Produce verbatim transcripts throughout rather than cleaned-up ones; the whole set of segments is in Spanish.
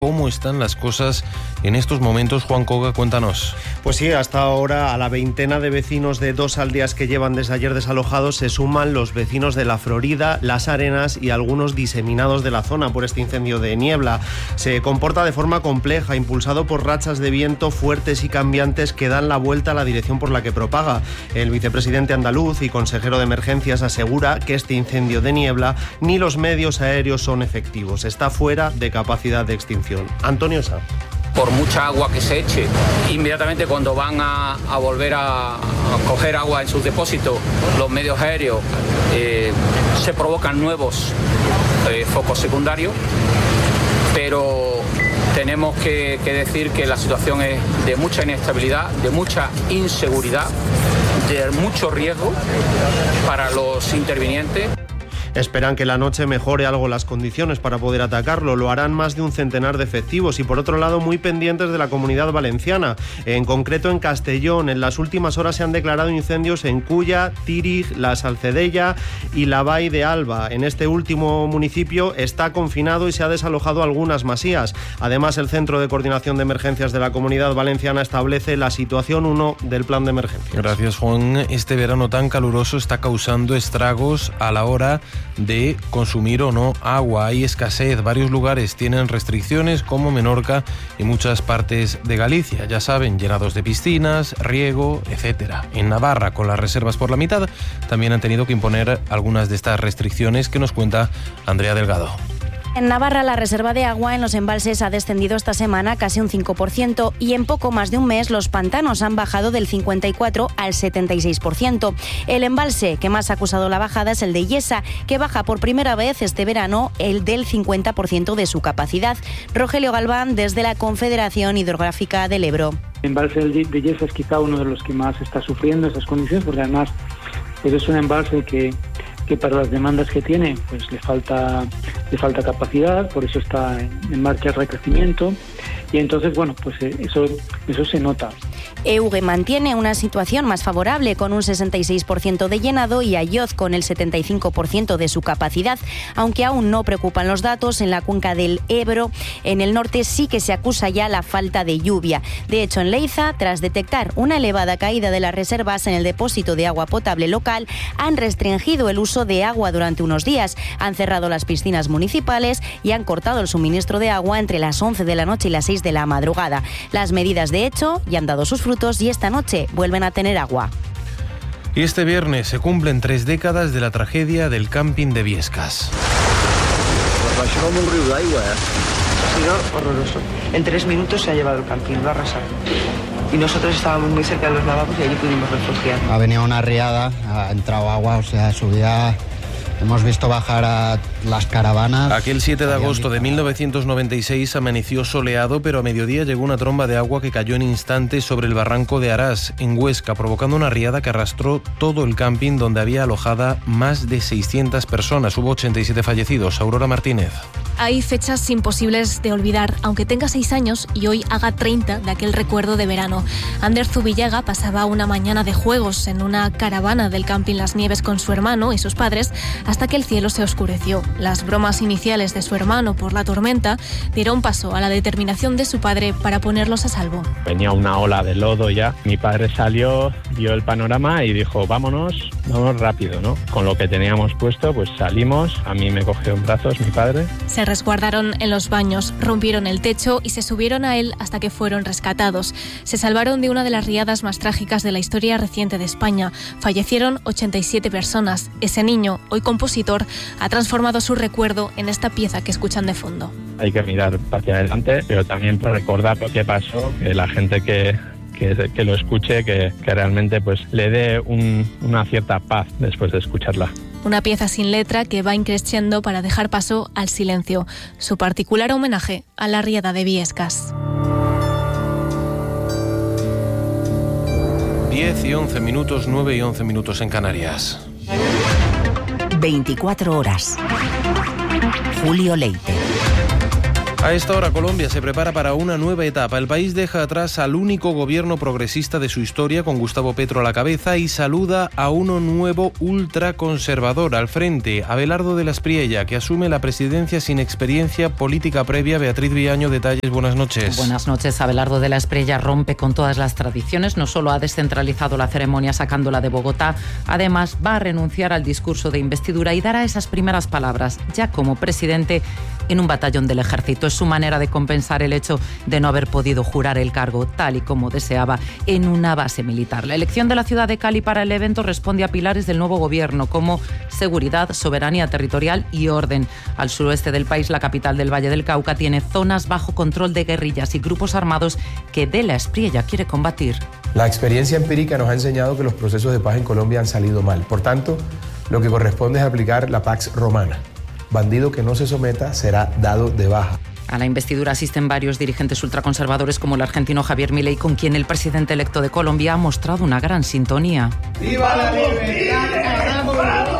¿Cómo están las cosas en estos momentos? Juan Coga, cuéntanos. Pues sí, hasta ahora a la veintena de vecinos de dos aldeas que llevan desde ayer desalojados se suman los vecinos de La Florida, Las Arenas y algunos diseminados de la zona por este incendio de niebla. Se comporta de forma compleja, impulsado por rachas de viento fuertes y cambiantes que dan la vuelta a la dirección por la que propaga. El vicepresidente andaluz y consejero de emergencias asegura que este incendio de niebla ni los medios aéreos son efectivos. Está fuera de capacidad de extinción. Antonio Sá. Por mucha agua que se eche, inmediatamente cuando van a, a volver a, a coger agua en sus depósitos, los medios aéreos, eh, se provocan nuevos eh, focos secundarios, pero tenemos que, que decir que la situación es de mucha inestabilidad, de mucha inseguridad, de mucho riesgo para los intervinientes. Esperan que la noche mejore algo las condiciones para poder atacarlo. Lo harán más de un centenar de efectivos y, por otro lado, muy pendientes de la Comunidad Valenciana. En concreto, en Castellón, en las últimas horas se han declarado incendios en Culla, Tírig, La Salcedella y la Vall de Alba. En este último municipio está confinado y se ha desalojado algunas masías. Además, el Centro de Coordinación de Emergencias de la Comunidad Valenciana establece la situación uno del plan de emergencias. Gracias, Juan. Este verano tan caluroso está causando estragos a la hora de consumir o no agua. Hay escasez, varios lugares tienen restricciones como Menorca y muchas partes de Galicia, ya saben, llenados de piscinas, riego, etcétera. En Navarra, con las reservas por la mitad, también han tenido que imponer algunas de estas restricciones que nos cuenta Andrea Delgado. En Navarra, la reserva de agua en los embalses ha descendido esta semana casi un cinco por ciento y en poco más de un mes los pantanos han bajado del cincuenta y cuatro al setenta y seis por ciento. El embalse que más ha acusado la bajada es el de Yesa, que baja por primera vez este verano el del cincuenta por ciento de su capacidad. Rogelio Galván, desde la Confederación Hidrográfica del Ebro. El embalse de Yesa es quizá uno de los que más está sufriendo esas condiciones, porque además pues es un embalse que que para las demandas que tiene pues le falta le falta capacidad, por eso está en, en marcha el recrecimiento y entonces bueno pues eso eso se nota. Eugue mantiene una situación más favorable con un sesenta y seis por ciento de llenado y Ayoz con el setenta y cinco por ciento de su capacidad, aunque aún no preocupan los datos. En la cuenca del Ebro, en el norte, sí que se acusa ya la falta de lluvia. De hecho, en Leiza, tras detectar una elevada caída de las reservas en el depósito de agua potable local, han restringido el uso de agua durante unos días, han cerrado las piscinas municipales y han cortado el suministro de agua entre las once de la noche y las seis de la madrugada. Las medidas, de hecho, ya han dado sus frutos y esta noche vuelven a tener agua. Y este viernes se cumplen tres décadas de la tragedia del camping de Biescas. Pues va como un río de agua, ¿eh? Ha sido horroroso. En tres minutos se ha llevado el camping, lo ha arrasado. Y nosotros estábamos muy cerca de los lavabos y allí pudimos refugiarnos. Ha venido una riada, ha entrado agua, o sea, subía... Hemos visto bajar a las caravanas. Aquel siete de agosto de mil novecientos noventa y seis amaneció soleado, pero a mediodía llegó una tromba de agua que cayó en instantes sobre el barranco de Arás, en Huesca, provocando una riada que arrastró todo el camping donde había alojada más de seiscientas personas. Hubo ochenta y siete fallecidos. Aurora Martínez. Hay fechas imposibles de olvidar, aunque tenga seis años y hoy haga treinta de aquel recuerdo de verano. Ander Zubillaga pasaba una mañana de juegos en una caravana del camping Las Nieves con su hermano y sus padres hasta que el cielo se oscureció. Las bromas iniciales de su hermano por la tormenta dieron paso a la determinación de su padre para ponerlos a salvo. Venía una ola de lodo ya. Mi padre salió, vio el panorama y dijo, vámonos, vamos rápido, ¿no? Con lo que teníamos puesto, pues salimos. A mí me cogió en brazos mi padre. Se resguardaron en los baños, rompieron el techo y se subieron a él hasta que fueron rescatados. Se salvaron de una de las riadas más trágicas de la historia reciente de España. Fallecieron ochenta y siete personas. Ese niño, hoy compositor, ha transformado su recuerdo en esta pieza que escuchan de fondo. Hay que mirar hacia adelante, pero también para recordar lo que pasó, que la gente que... Que, que lo escuche, que, que realmente pues le dé un, una cierta paz después de escucharla. Una pieza sin letra que va increciendo para dejar paso al silencio. Su particular homenaje a la riada de Biescas. diez y once minutos, nueve y once minutos en Canarias. veinticuatro horas. Julio Leite. A esta hora Colombia se prepara para una nueva etapa. El país deja atrás al único gobierno progresista de su historia, con Gustavo Petro a la cabeza, y saluda a uno nuevo ultraconservador al frente, Abelardo de la Espriella, que asume la presidencia sin experiencia política previa. Beatriz Villaño, detalles, buenas noches. Buenas noches. Abelardo de la Espriella rompe con todas las tradiciones. No solo ha descentralizado la ceremonia sacándola de Bogotá, además va a renunciar al discurso de investidura y dará esas primeras palabras, ya como presidente, en un batallón del ejército. Es su manera de compensar el hecho de no haber podido jurar el cargo tal y como deseaba en una base militar. La elección de la ciudad de Cali para el evento responde a pilares del nuevo gobierno como seguridad, soberanía territorial y orden. Al suroeste del país, la capital del Valle del Cauca tiene zonas bajo control de guerrillas y grupos armados que de la Espriella quiere combatir. La experiencia empírica nos ha enseñado que los procesos de paz en Colombia han salido mal. Por tanto, lo que corresponde es aplicar la Pax Romana. Bandido que no se someta será dado de baja. A la investidura asisten varios dirigentes ultraconservadores como el argentino Javier Milei, con quien el presidente electo de Colombia ha mostrado una gran sintonía. ¡Viva la libertad!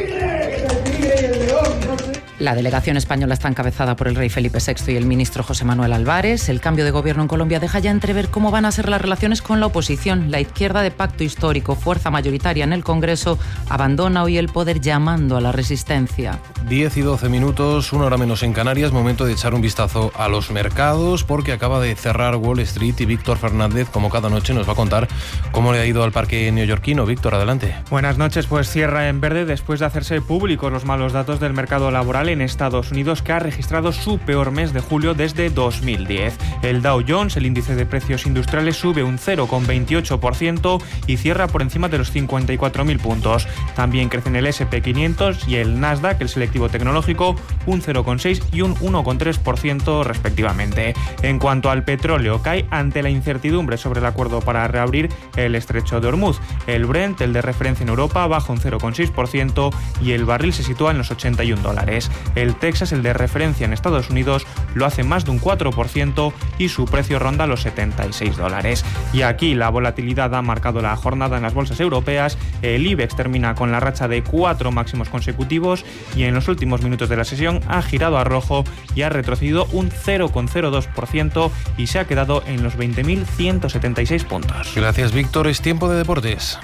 La delegación española está encabezada por el rey Felipe sexto y el ministro José Manuel Álvarez. El cambio de gobierno en Colombia deja ya entrever cómo van a ser las relaciones con la oposición. La izquierda, de pacto histórico, fuerza mayoritaria en el Congreso, abandona hoy el poder llamando a la resistencia. diez y doce minutos, una hora menos en Canarias, momento de echar un vistazo a los mercados, porque acaba de cerrar Wall Street y Víctor Fernández, como cada noche, nos va a contar cómo le ha ido al parque neoyorquino. Víctor, adelante. Buenas noches, pues cierra en verde después de hacerse públicos los malos datos del mercado laboral en Estados Unidos, que ha registrado su peor mes de julio desde dos mil diez. El Dow Jones, el índice de precios industriales, sube un cero coma veintiocho por ciento y cierra por encima de los cincuenta y cuatro mil puntos. También crecen el ese and pe quinientos y el Nasdaq, el selectivo tecnológico, un cero coma seis y un uno coma tres por ciento respectivamente. En cuanto al petróleo, cae ante la incertidumbre sobre el acuerdo para reabrir el estrecho de Hormuz. El Brent, el de referencia en Europa, baja un cero coma seis por ciento y el barril se sitúa en los ochenta y un dólares. El Texas, el de referencia en Estados Unidos, lo hace más de un cuatro por ciento y su precio ronda los setenta y seis dólares. Y aquí la volatilidad ha marcado la jornada en las bolsas europeas. El IBEX termina con la racha de cuatro máximos consecutivos y en los últimos minutos de la sesión ha girado a rojo y ha retrocedido un cero coma cero dos por ciento y se ha quedado en los veinte mil ciento setenta y seis puntos. Gracias, Víctor. Es tiempo de deportes.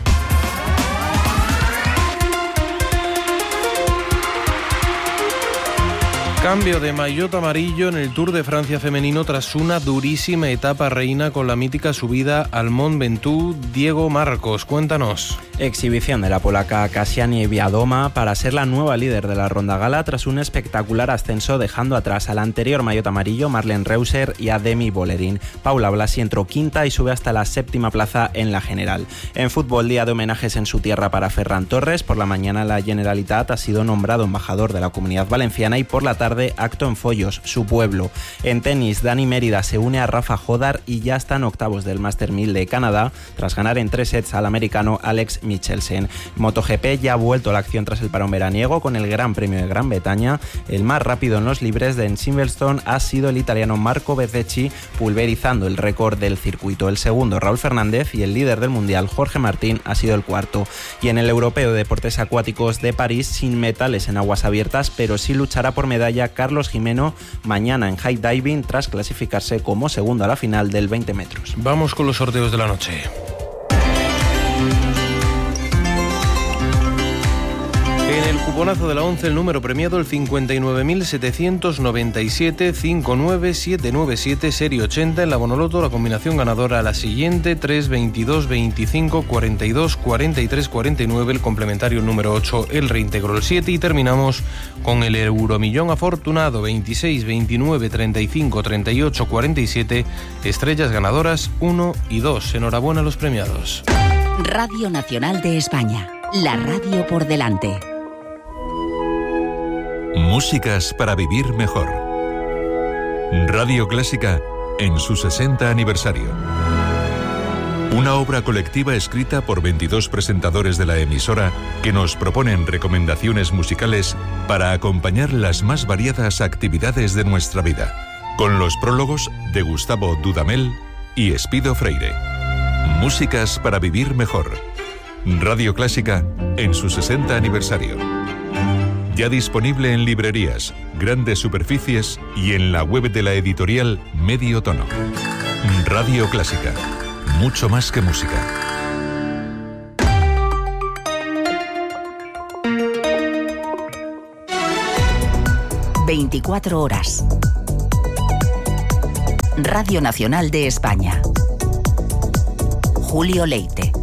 Cambio de maillot amarillo en el Tour de Francia femenino tras una durísima etapa reina con la mítica subida al Mont Ventoux. Diego Marcos, cuéntanos. Exhibición de la polaca Kasia Niewiadoma para ser la nueva líder de la ronda gala tras un espectacular ascenso, dejando atrás al anterior maillot amarillo Marlene Reusser y a Demi Vollering. Paula Blasi entró quinta y sube hasta la séptima plaza en la general. En fútbol, día de homenajes en su tierra para Ferran Torres. Por la mañana la Generalitat ha sido nombrado embajador de la Comunidad Valenciana y por la tarde acto en Follos, su pueblo. En tenis, Dani Mérida se une a Rafa Jodar y ya está en octavos del Master mil de Canadá tras ganar en tres sets al americano Alex Michelsen. MotoGP ya ha vuelto a la acción tras el parón veraniego con el Gran Premio de Gran Bretaña. El más rápido en los libres de Silverstone ha sido el italiano Marco Bezzecchi, pulverizando el récord del circuito. El segundo, Raúl Fernández, y el líder del mundial, Jorge Martín, ha sido el cuarto. Y en el Europeo de Deportes Acuáticos de París, sin metales en aguas abiertas, pero sí luchará por medalla Carlos Jimeno mañana en high diving tras clasificarse como segundo a la final del veinte metros. Vamos con los sorteos de la noche. En el cuponazo de la once, el número premiado el cincuenta y nueve mil setecientos noventa y siete, cincuenta y nueve mil setecientos noventa y siete, serie ochenta. En la Bonoloto, la combinación ganadora la siguiente: tres, veintidós, veinticinco, cuarenta y dos, cuarenta y tres, cuarenta y nueve. El complementario número ocho, el reintegro el siete. Y terminamos con el Euromillón afortunado: veintiséis, veintinueve, treinta y cinco, treinta y ocho, cuarenta y siete. Estrellas ganadoras uno y dos. Enhorabuena a los premiados. Radio Nacional de España, la radio por delante. Músicas para vivir mejor. Radio Clásica en su sesenta aniversario. Una obra colectiva escrita por veintidós presentadores de la emisora que nos proponen recomendaciones musicales para acompañar las más variadas actividades de nuestra vida, con los prólogos de Gustavo Dudamel y Espido Freire. Músicas para vivir mejor. Radio Clásica en su sesenta aniversario. Ya disponible en librerías, grandes superficies y en la web de la editorial Medio Tono. Radio Clásica. Mucho más que música. veinticuatro horas. Radio Nacional de España. Julio Leite.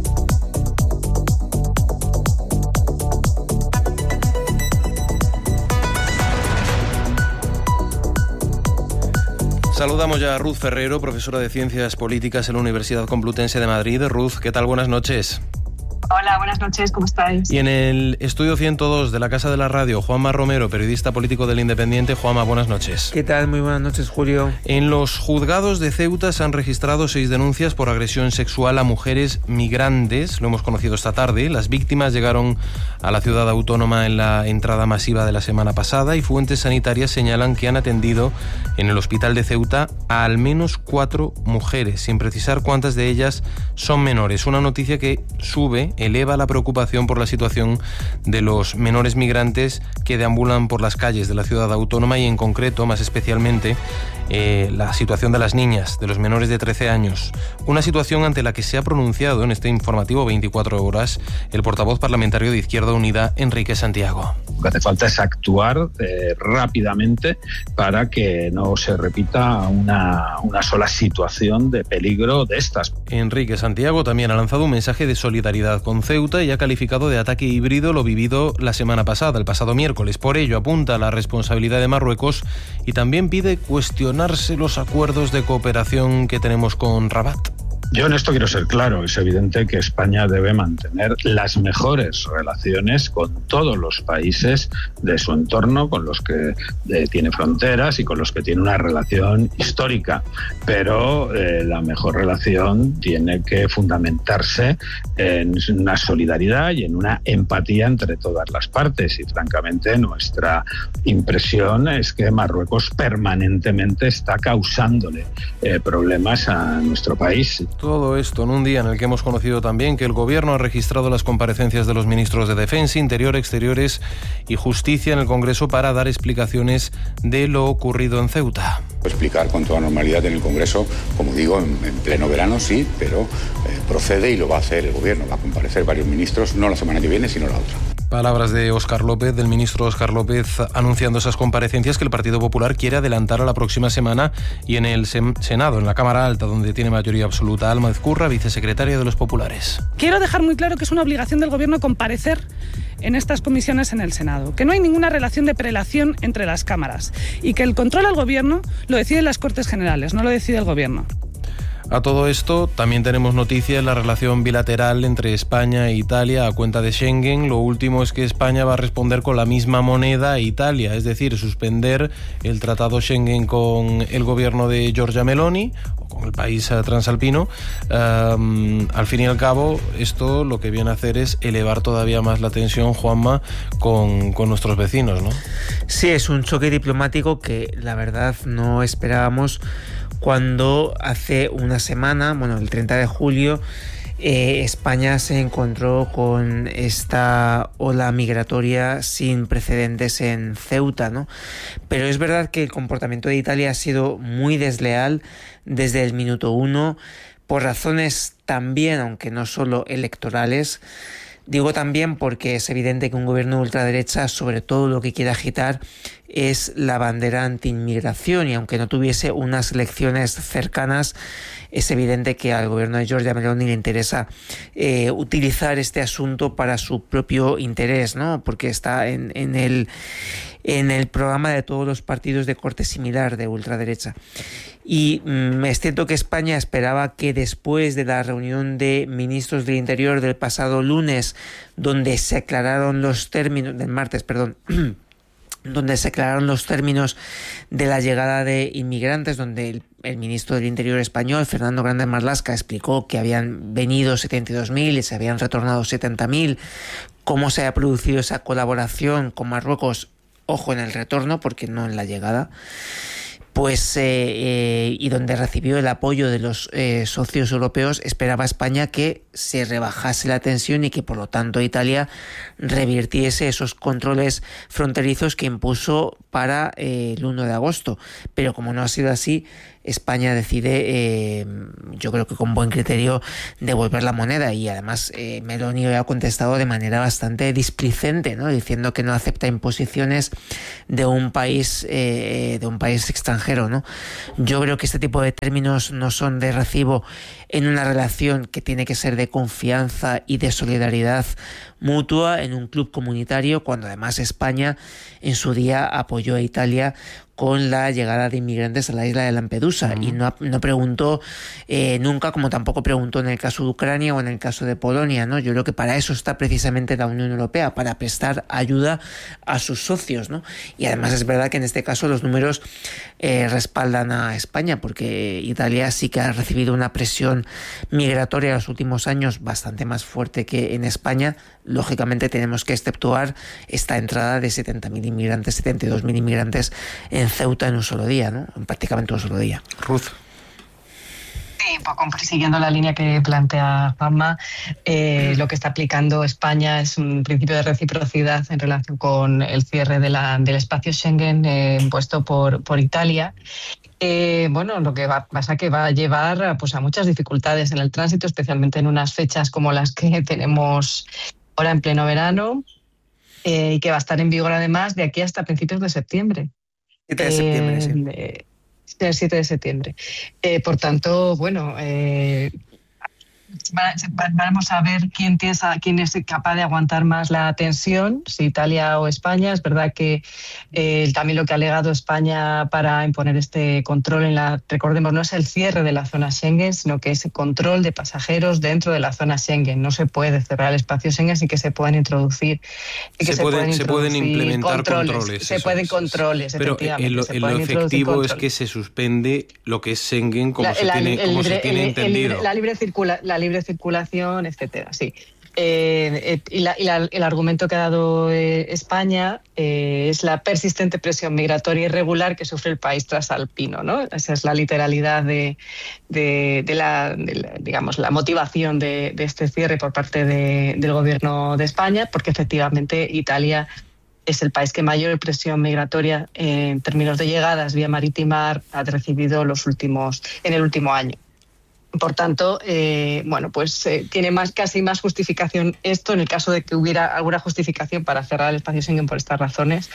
Saludamos ya a Ruth Ferrero, profesora de Ciencias Políticas en la Universidad Complutense de Madrid. Ruth, ¿qué tal? Buenas noches. Hola, buenas noches, ¿cómo estáis? Y en el estudio ciento dos de la Casa de la Radio, Juanma Romero, periodista político del Independiente. Juanma, buenas noches. ¿Qué tal? Muy buenas noches, Julio. En los juzgados de Ceuta se han registrado seis denuncias por agresión sexual a mujeres migrantes. Lo hemos conocido esta tarde. Las víctimas llegaron a la ciudad autónoma en la entrada masiva de la semana pasada y fuentes sanitarias señalan que han atendido en el hospital de Ceuta a al menos cuatro mujeres, sin precisar cuántas de ellas son menores. Una noticia que sube, eleva la preocupación por la situación de los menores migrantes que deambulan por las calles de la ciudad autónoma y en concreto, más especialmente, eh, la situación de las niñas, de los menores de trece años. Una situación ante la que se ha pronunciado en este informativo veinticuatro horas el portavoz parlamentario de Izquierda Unida, Enrique Santiago. Lo que hace falta es actuar eh, rápidamente para que no se repita una, una sola situación de peligro de estas. Enrique Santiago también ha lanzado un mensaje de solidaridad con Ceuta y ha calificado de ataque híbrido lo vivido la semana pasada, el pasado miércoles. Por ello apunta a la responsabilidad de Marruecos y también pide cuestionarse los acuerdos de cooperación que tenemos con Rabat. Yo en esto quiero ser claro, es evidente que España debe mantener las mejores relaciones con todos los países de su entorno, con los que eh, tiene fronteras y con los que tiene una relación histórica, pero eh, la mejor relación tiene que fundamentarse en una solidaridad y en una empatía entre todas las partes y francamente nuestra impresión es que Marruecos permanentemente está causándole eh, problemas a nuestro país. Todo esto en un día en el que hemos conocido también que el Gobierno ha registrado las comparecencias de los ministros de Defensa, Interior, Exteriores y Justicia en el Congreso para dar explicaciones de lo ocurrido en Ceuta. Explicar con toda normalidad en el Congreso, como digo, en, en pleno verano sí, pero eh, procede y lo va a hacer el Gobierno. Va a comparecer varios ministros, no la semana que viene, sino la otra. Palabras de Óscar López, del ministro Óscar López, anunciando esas comparecencias que el Partido Popular quiere adelantar a la próxima semana y en el Senado, en la Cámara Alta, donde tiene mayoría absoluta. Alma Ezcurra, vicesecretaria de los populares. Quiero dejar muy claro que es una obligación del Gobierno comparecer en estas comisiones en el Senado, que no hay ninguna relación de prelación entre las cámaras y que el control al Gobierno lo deciden las Cortes Generales, no lo decide el Gobierno. A todo esto, también tenemos noticias, la relación bilateral entre España e Italia a cuenta de Schengen. Lo último es que España va a responder con la misma moneda a Italia, es decir, suspender el tratado Schengen con el gobierno de Giorgia Meloni, o con el país transalpino. Um, al fin y al cabo, esto lo que viene a hacer es elevar todavía más la tensión, Juanma, con, con nuestros vecinos, ¿no? Sí, es un choque diplomático que la verdad no esperábamos cuando hace una semana, bueno, el treinta de julio, eh, España se encontró con esta ola migratoria sin precedentes en Ceuta, ¿no? Pero es verdad que el comportamiento de Italia ha sido muy desleal desde el minuto uno, por razones también, aunque no solo electorales. Digo también porque es evidente que un gobierno de ultraderecha sobre todo lo que quiere agitar es la bandera anti-inmigración y aunque no tuviese unas elecciones cercanas, es evidente que al gobierno de Giorgia Meloni le interesa eh, utilizar este asunto para su propio interés, ¿no? Porque está en, en el en el programa de todos los partidos de corte similar de ultraderecha. Y mmm, es cierto que España esperaba que después de la reunión de ministros del Interior del pasado lunes, donde se aclararon los términos, del martes, perdón, donde se aclararon los términos de la llegada de inmigrantes, donde el, el ministro del Interior español, Fernando Grande Marlaska, explicó que habían venido setenta y dos mil y se habían retornado setenta mil, cómo se ha producido esa colaboración con Marruecos, ojo en el retorno, porque no en la llegada, pues eh, eh, y donde recibió el apoyo de los eh, socios europeos, esperaba España que se rebajase la tensión y que por lo tanto Italia revirtiese esos controles fronterizos que impuso para eh, el uno de agosto. Pero como no ha sido así, España decide, eh, yo creo que con buen criterio, devolver la moneda, y además eh, Meloni ha contestado de manera bastante displicente, ¿no? Diciendo que no acepta imposiciones de un país eh, de un país extranjero, ¿no? Yo creo que este tipo de términos no son de recibo en una relación que tiene que ser de confianza y de solidaridad mutua en un club comunitario, cuando además España en su día apoyó a Italia con la llegada de inmigrantes a la isla de Lampedusa, uh-huh. y no, no preguntó eh, nunca, como tampoco preguntó en el caso de Ucrania o en el caso de Polonia, ¿no? Yo creo que para eso está precisamente la Unión Europea, para prestar ayuda a sus socios, ¿no? Y además es verdad que en este caso los números eh, respaldan a España, porque Italia sí que ha recibido una presión migratoria en los últimos años bastante más fuerte que en España. Lógicamente tenemos que exceptuar esta entrada de setenta mil inmigrantes, setenta y dos mil inmigrantes en Ceuta en un solo día, ¿no? En prácticamente un solo día. Ruth. Sí, un poco siguiendo la línea que plantea Juanma, eh, lo que está aplicando España es un principio de reciprocidad en relación con el cierre de la, del espacio Schengen eh, impuesto por, por Italia. Eh, bueno, lo que va, pasa que va a llevar pues, a muchas dificultades en el tránsito, especialmente en unas fechas como las que tenemos ahora en pleno verano, eh, y que va a estar en vigor además de aquí hasta principios de septiembre. siete de septiembre, eh, sí. De, el siete de septiembre. Eh, por tanto, bueno, eh, vamos a ver quién, piensa, quién es capaz de aguantar más la tensión, si Italia o España. Es verdad que eh, también lo que ha alegado España para imponer este control en la, recordemos, no es el cierre de la zona Schengen, sino que es el control de pasajeros dentro de la zona Schengen. No se puede cerrar el espacio Schengen sin que se puedan introducir. Y que se, se, pueden, pueden, se pueden implementar controles. controles se pueden es, controles, pero efectivamente. Pero se lo efectivo controles. es que se suspende lo que es Schengen como la, se la, tiene, el como libre, se tiene el, entendido. El libre, la libre circula, la libre circulación, etcétera, sí. Eh, eh, y la, y la, el argumento que ha dado eh, España eh, es la persistente presión migratoria irregular que sufre el país transalpino, ¿no? Esa es la literalidad de, de, de, la, de la, digamos, la motivación de, de este cierre por parte de, del gobierno de España, porque efectivamente Italia es el país que mayor presión migratoria eh, en términos de llegadas vía marítima ha recibido los últimos, en el último año. Por tanto, eh, bueno, pues eh, tiene más, casi más justificación esto en el caso de que hubiera alguna justificación para cerrar el espacio Schengen por estas razones,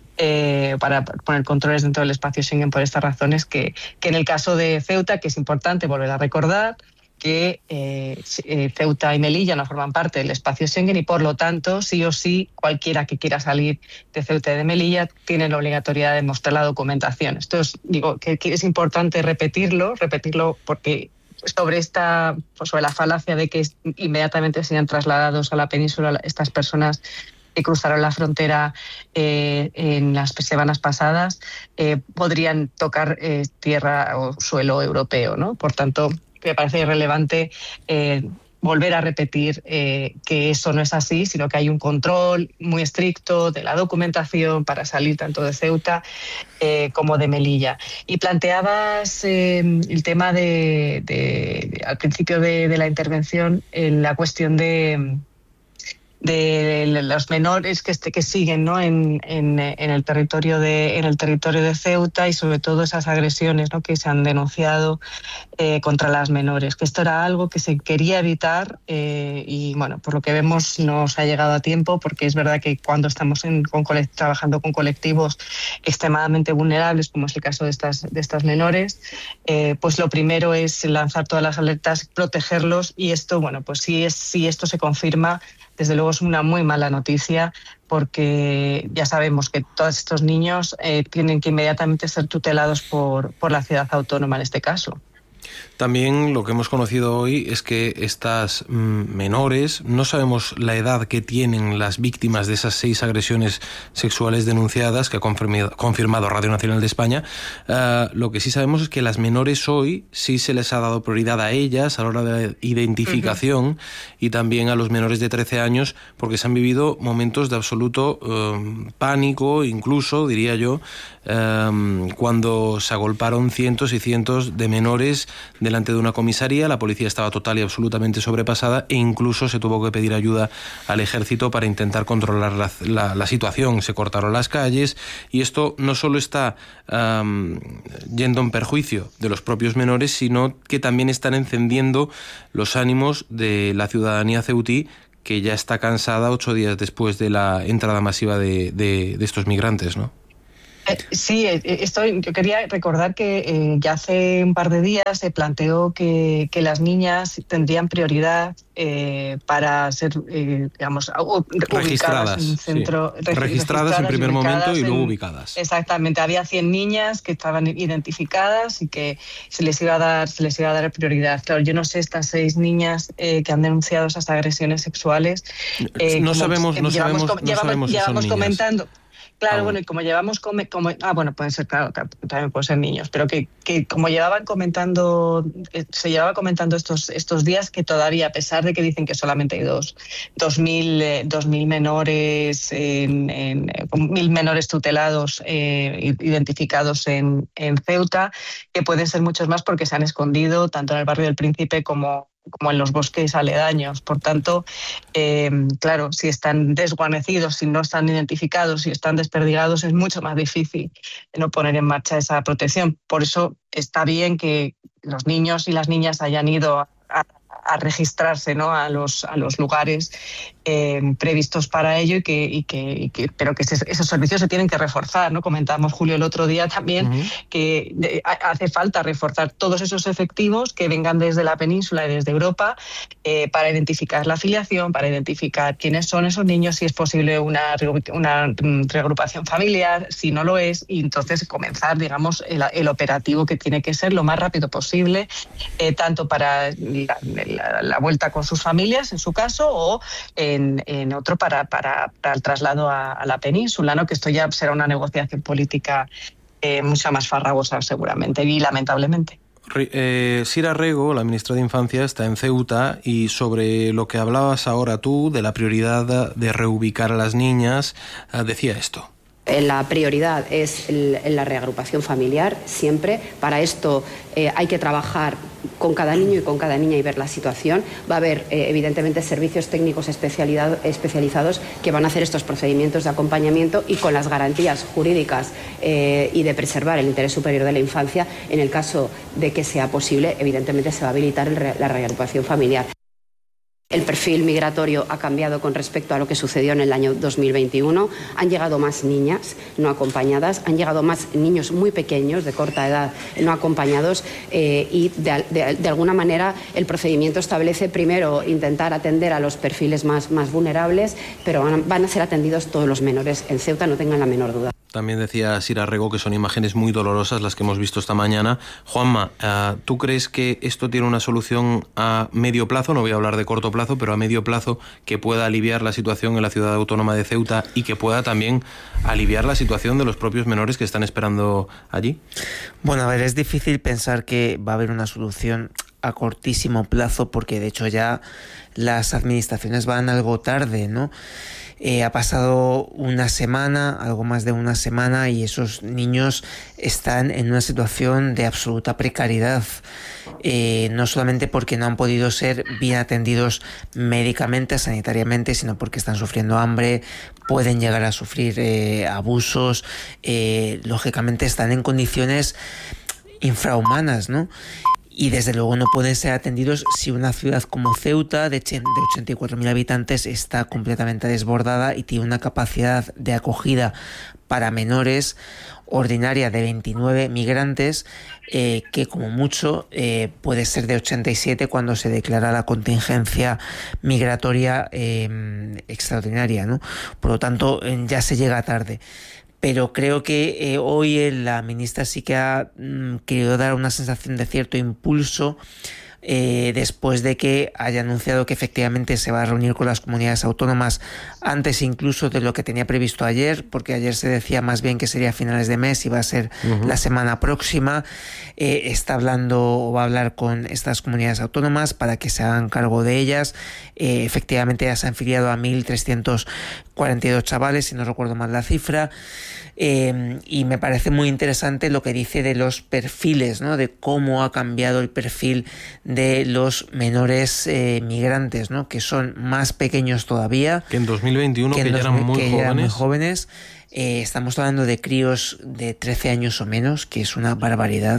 eh, para poner controles dentro del espacio Schengen por estas razones, que, que en el caso de Ceuta, que es importante volver a recordar que eh, Ceuta y Melilla no forman parte del espacio Schengen y por lo tanto, sí o sí, cualquiera que quiera salir de Ceuta y de Melilla tiene la obligatoriedad de mostrar la documentación. Esto es, digo, que, que es importante repetirlo, repetirlo porque sobre esta sobre la falacia de que inmediatamente serían trasladados a la península estas personas que cruzaron la frontera eh, en las semanas pasadas, eh, podrían tocar eh, tierra o suelo europeo, ¿no? Por tanto, me parece irrelevante eh, volver a repetir eh, que eso no es así, sino que hay un control muy estricto de la documentación para salir tanto de Ceuta eh, como de Melilla. Y planteabas eh, el tema de, de, de, al principio de, de la intervención, eh, la cuestión de... de los menores que, que siguen, ¿no? en, en, en, el territorio de, en el territorio de Ceuta y sobre todo esas agresiones, ¿no? que se han denunciado eh, contra las menores, que esto era algo que se quería evitar eh, y bueno, por lo que vemos no se ha llegado a tiempo, porque es verdad que cuando estamos en, con, trabajando con colectivos extremadamente vulnerables, como es el caso de estas, de estas menores, eh, pues lo primero es lanzar todas las alertas, protegerlos, y esto, bueno, pues si, es, si esto se confirma, desde luego es una muy mala noticia, porque ya sabemos que todos estos niños eh, tienen que inmediatamente ser tutelados por, por la ciudad autónoma en este caso. También lo que hemos conocido hoy es que estas mm, menores, no sabemos la edad que tienen las víctimas de esas seis agresiones sexuales denunciadas que ha confirmado, confirmado Radio Nacional de España. Uh, lo que sí sabemos es que las menores hoy sí se les ha dado prioridad a ellas a la hora de identificación, uh-huh. y también a los menores de trece años, porque se han vivido momentos de absoluto uh, pánico, incluso, diría yo, um, cuando se agolparon cientos y cientos de menores delante de una comisaría. La policía estaba total y absolutamente sobrepasada e incluso se tuvo que pedir ayuda al ejército para intentar controlar la, la, la situación. Se cortaron las calles y esto no solo está um, yendo en perjuicio de los propios menores, sino que también están encendiendo los ánimos de la ciudadanía ceutí, que ya está cansada ocho días después de la entrada masiva de, de, de estos migrantes, ¿no? Eh, sí, eh, esto, yo quería recordar que eh, ya hace un par de días se planteó que, que las niñas tendrían prioridad eh, para ser, eh, digamos, registradas en un centro, sí. registradas, registradas en primer momento y luego en, ubicadas. Exactamente, había cien niñas que estaban identificadas y que se les iba a dar, se les iba a dar prioridad. Claro, yo no sé estas seis niñas eh, que han denunciado esas agresiones sexuales. Eh, no, sabemos, no llevamos, sabemos, no llevamos, sabemos si llevamos son comentando. Claro, Aún. bueno, y como llevamos come, como ah bueno, pueden ser, claro, también pueden ser niños, pero que, que como llevaban comentando, se llevaba comentando estos estos días que todavía, a pesar de que dicen que solamente hay dos, dos mil, eh, dos mil menores, en, en, mil menores tutelados eh, identificados en, en Ceuta, que pueden ser muchos más porque se han escondido tanto en el barrio del Príncipe como como en los bosques aledaños. Por tanto, eh, claro, si están desguarnecidos, si no están identificados, si están desperdigados, es mucho más difícil no poner en marcha esa protección. Por eso está bien que los niños y las niñas hayan ido a, a, a registrarse, ¿no?, a los, a los lugares eh, previstos para ello, y que, y que, y que pero que ese, esos servicios se tienen que reforzar, ¿no? Comentábamos, Julio, el otro día también uh-huh. que de, hace falta reforzar todos esos efectivos que vengan desde la península y desde Europa eh, para identificar la afiliación, para identificar quiénes son esos niños, si es posible una, una reagrupación familiar, si no lo es, y entonces comenzar, digamos, el, el operativo que tiene que ser lo más rápido posible, eh, tanto para la, la, la vuelta con sus familias, en su caso, o en, en otro para, para, para el traslado a, a la península, ¿no? Que esto ya será una negociación política eh, mucho más farragosa, seguramente, y lamentablemente. Eh, Sira Rego, la ministra de Infancia, está en Ceuta, y sobre lo que hablabas ahora tú, de la prioridad de reubicar a las niñas, decía esto. La prioridad es el, la reagrupación familiar, siempre. Para esto eh, hay que trabajar con cada niño y con cada niña y ver la situación. Va a haber, eh, evidentemente, servicios técnicos especializados que van a hacer estos procedimientos de acompañamiento, y con las garantías jurídicas eh, y de preservar el interés superior de la infancia. En el caso de que sea posible, evidentemente se va a habilitar el, la reagrupación familiar. El perfil migratorio ha cambiado con respecto a lo que sucedió en el año dos mil veintiuno. Han llegado más niñas no acompañadas, han llegado más niños muy pequeños, de corta edad, no acompañados, eh, y de, de, de alguna manera el procedimiento establece primero intentar atender a los perfiles más, más vulnerables, pero van, van a ser atendidos todos los menores en Ceuta, no tengan la menor duda. También decía Sira Rego que son imágenes muy dolorosas las que hemos visto esta mañana. Juanma, ¿tú crees que esto tiene una solución a medio plazo? No voy a hablar de corto plazo, pero a medio plazo, que pueda aliviar la situación en la ciudad autónoma de Ceuta y que pueda también aliviar la situación de los propios menores que están esperando allí. Bueno, a ver, es difícil pensar que va a haber una solución a cortísimo plazo, porque de hecho ya las administraciones van algo tarde, ¿no? Eh, ha pasado una semana, algo más de una semana, y esos niños están en una situación de absoluta precariedad, eh, no solamente porque no han podido ser bien atendidos médicamente, sanitariamente, sino porque están sufriendo hambre, pueden llegar a sufrir eh, abusos, eh, lógicamente están en condiciones infrahumanas, ¿no? Y desde luego no pueden ser atendidos si una ciudad como Ceuta, de ochenta y cuatro mil habitantes, está completamente desbordada y tiene una capacidad de acogida para menores ordinaria de veintinueve migrantes, eh, que como mucho eh, puede ser de ochenta y siete cuando se declara la contingencia migratoria eh, extraordinaria, ¿no? Por lo tanto, eh, ya se llega tarde. Pero creo que eh, hoy eh, la ministra sí que ha mm, querido dar una sensación de cierto impulso, eh, después de que haya anunciado que efectivamente se va a reunir con las comunidades autónomas antes incluso de lo que tenía previsto ayer, porque ayer se decía más bien que sería a finales de mes y va a ser uh-huh. la semana próxima. Eh, está hablando o va a hablar con estas comunidades autónomas para que se hagan cargo de ellas. Eh, efectivamente ya se han afiliado a mil trescientos cuarenta y dos chavales, si no recuerdo mal la cifra. Eh, y me parece muy interesante lo que dice de los perfiles, ¿no? De cómo ha cambiado el perfil de los menores eh, migrantes, ¿no? Que son más pequeños todavía. Que en dos mil veintiuno, que, que ya eran muy que jóvenes. Eran muy jóvenes. Eh, estamos hablando de críos de trece años o menos, que es una barbaridad.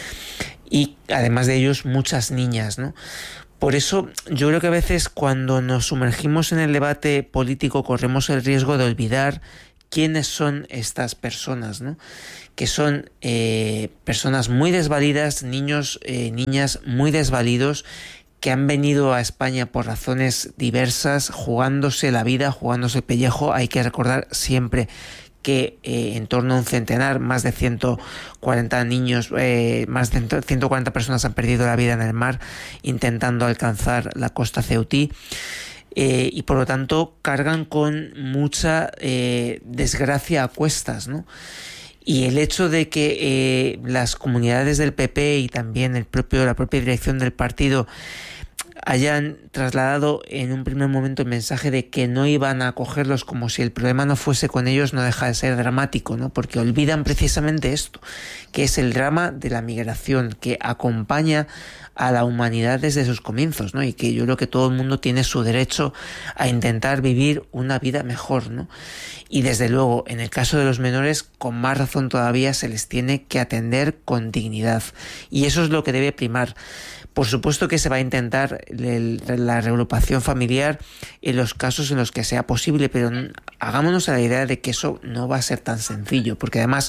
Y además de ellos, muchas niñas, ¿no? Por eso yo creo que a veces cuando nos sumergimos en el debate político corremos el riesgo de olvidar quiénes son estas personas, ¿no? Que son eh, personas muy desvalidas, niños, eh, niñas muy desvalidos, que han venido a España por razones diversas, jugándose la vida, jugándose el pellejo. Hay que recordar siempre que eh, en torno a un centenar, más de ciento cuarenta niños, eh, más de ciento cuarenta personas han perdido la vida en el mar intentando alcanzar la costa ceutí. Eh, y por lo tanto cargan con mucha eh, desgracia a cuestas, ¿no? Y el hecho de que eh, las comunidades del P P y también el propio, la propia dirección del partido hayan trasladado en un primer momento el mensaje de que no iban a acogerlos como si el problema no fuese con ellos, no deja de ser dramático, ¿no? Porque olvidan precisamente esto, que es el drama de la migración que acompaña a la humanidad desde sus comienzos, ¿no? Y que yo creo que todo el mundo tiene su derecho a intentar vivir una vida mejor, ¿no? Y desde luego, en el caso de los menores, con más razón todavía se les tiene que atender con dignidad. Y eso es lo que debe primar. Por supuesto que se va a intentar el, la reagrupación familiar en los casos en los que sea posible, pero hagámonos a la idea de que eso no va a ser tan sencillo, porque además,